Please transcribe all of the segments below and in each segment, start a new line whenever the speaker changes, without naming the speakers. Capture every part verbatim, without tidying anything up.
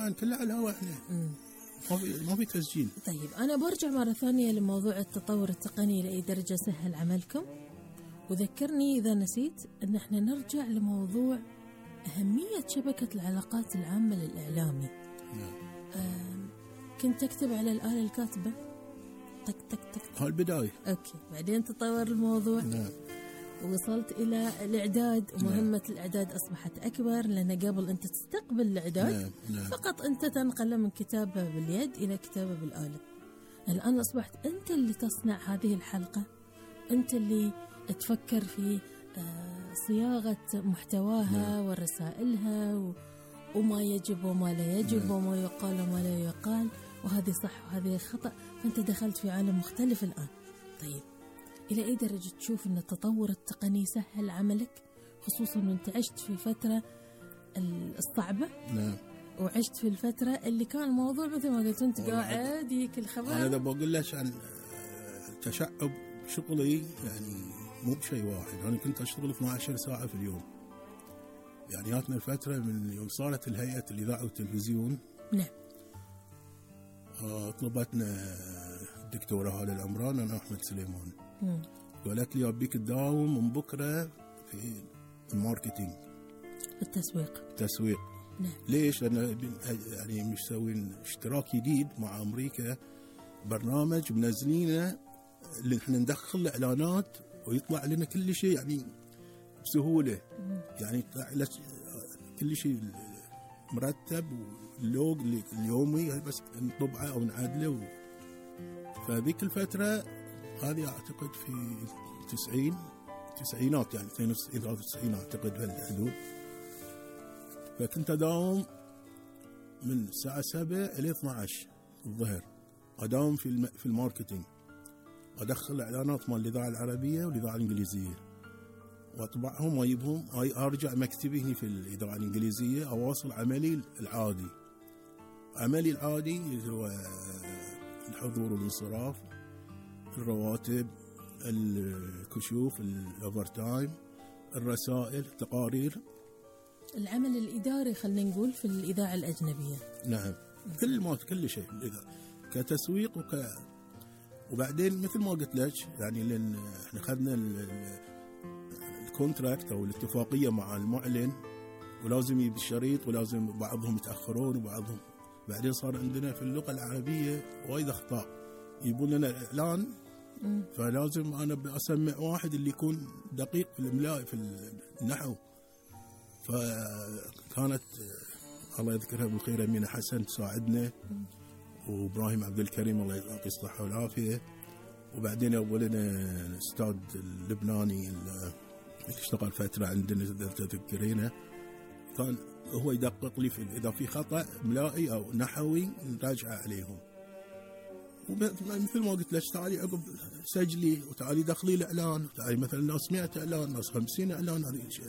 طبعا كلها على الهواء احنا، ما في ما في تسجيل.
طيب أنا برجع مرة ثانية لموضوع التطور التقني لأي درجة سهل عملكم، وذكرني إذا نسيت أن احنا نرجع لموضوع أهمية شبكة العلاقات العامة للإعلامي.
نعم.
آه كنت أكتب على الآلة الكاتبة تك تك تك
هاي البداية.
أوكي، بعدين تطور الموضوع.
نعم.
ووصلت إلى الإعداد، ومهمة نعم. الإعداد أصبحت أكبر، لأن قبل أنت تستقبل الإعداد
نعم. نعم.
فقط أنت تنقل من كتابة باليد إلى كتابة بالآلة. الآن أصبحت أنت اللي تصنع هذه الحلقة، أنت اللي تفكر في صياغة محتواها نعم. ورسائلها و... وما يجب وما لا يجب نعم. وما يقال وما لا يقال، وهذه صح وهذه خطأ. فأنت دخلت في عالم مختلف الآن. طيب إلى أي درجة تشوف أن التطور التقني سهل عملك، خصوصا أنت عشت في فترة الصعبة
نعم.
وعشت في الفترة اللي كان الموضوع مثل ما قلت أنت قاعد يك الخبر.
أنا إذا بقول لك عن تشعب شغلي يعني مو بشيء واحد، أنا كنت أشتغل اثنتي عشرة ساعة في اليوم. يعني جاتنا الفترة من يوم صارت الهيئة الإذاعة والتلفزيون
نعم.
طلبتنا الدكتورة هالة العمران أنا أحمد سليمان،
مم.
قالت لي أبيك تداوم من بكرة في الماركتينج،
التسويق.
التسويق
نعم.
ليش؟ لأن يعني مش سوين اشتراك جديد مع أمريكا، برنامج منزلينه اللي احنا ندخل إعلانات ويطلع لنا كل شيء يعني بسهولة. مم. يعني كل شيء مرتب، واللوج اليومي بس نطبعه أو نعدله و... فذيك الفترة هذه أعتقد في تسعين تسعينات، يعني اثنين وتسعين أعتقد بهالحدود. فكنت أداوم من الساعة سبعة إلى اثنتي عشرة الظهر، أداوم في الم... في الماركتينج، أدخل إعلانات مال الإذاعة العربية والإذاعة الإنجليزية وأطبعهم وأجيبهم، أرجع مكتبي هنا في الإذاعة الإنجليزية، أواصل عملي العادي. عملي العادي هو الحضور والانصراف، الرواتب، الكشوف، الأوفرتايم، الرسائل، التقارير،
العمل الإداري خلينا نقول في الإذاعة الأجنبية.
نعم. كل ما كل شيء كتسويق وك وبعدين مثل ما قلت لك يعني لأن احنا خدنا الكونتراكت أو الاتفاقية مع المعلن، ولازم يجيب الشريط، ولازم بعضهم يتأخرون وبعضهم. بعدين صار عندنا في اللغة العربية وايد أخطاء، يبون لنا إعلان م. فلازم أنا أسمع واحد اللي يكون دقيق في الإملاء في النحو. فكانت الله يذكرها بالخير أمينة حسن تساعدنا، وإبراهيم عبد الكريم الله يعطيه الصحة والعافية. وبعدين أولنا أستاذ اللبناني اللي اشتغل فترة عندنا إذا تذكرينه، كان هو يدقق لي في إذا في خطأ إملائي أو نحوي نراجع عليهم. ومثل ما قلت لك تعالي عقب سجلي، وتعالي دخلي الإعلان، وتعالي مثلا ناس مئة إعلان، ناس خمسين إعلان،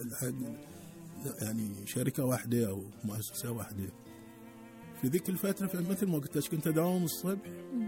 يعني شركة واحدة أو مؤسسة واحدة. في ذيك الفترة فمثل ما قلت لك كنت أداوم الصبح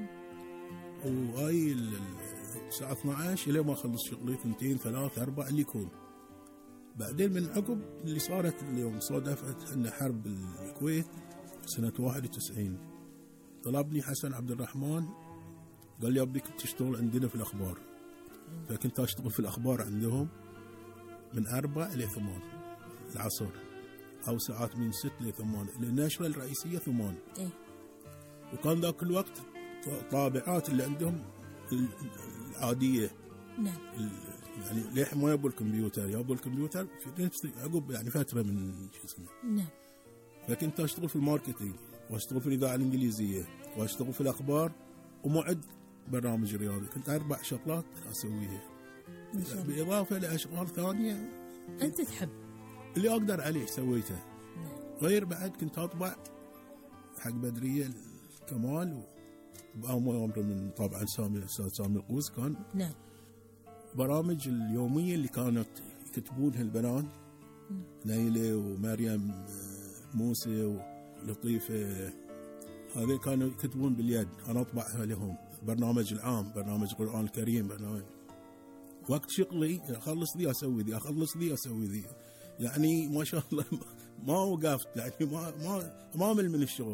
وهاي الساعة اثنتي عشرة إلى ما أخلص شغلي اثنتين ثلاثة أربعة اللي يكون. بعدين من عقب اللي صارت اليوم صادفت أن حرب الكويت سنة واحد وتسعين، طلبني حسن عبد الرحمن قال لي أبيك تشتغل عندنا في الأخبار. فكنت أشتغل في الأخبار عندهم من أربعة إلى ثمان العصر، أو ساعات من ست إلى ثمان. النشرة الرئيسية ثمان. إيه؟ وكان ذاك الوقت طابعات اللي عندهم العادية.
نعم.
يعني ليه ما يبوا الكمبيوتر، يبوا الكمبيوتر في نفس عقب يعني فترة من شو اسمه.
نعم.
فكنت أشتغل في الماركتينج، وأشتغل في الإذاعة الإنجليزية، وأشتغل في الأخبار، ومعد برامج رياضي. كنت أربع شغلات أسويها بالإضافة لأشغال ثانية
أنت تحب
اللي أقدر عليه سويته. نعم. غير بعد كنت أطبع حق بدرية الكمال وبأمر من طبعا سامي الأستاذ سامي القوس كان.
نعم.
برامج اليومية اللي كانت يكتبونها البنات نيلة ومريم موسى ولطيفة، هذه كانوا يكتبون باليد، أنا أطبعها لهم. برنامج العام، برنامج القرآن الكريم، برنامج وقت شغلي أخلص ذي أسوي ذي، أخلص ذي أسوي ذي، يعني ما شاء الله ما وقفت، يعني ما ما ما أمل من الشغل.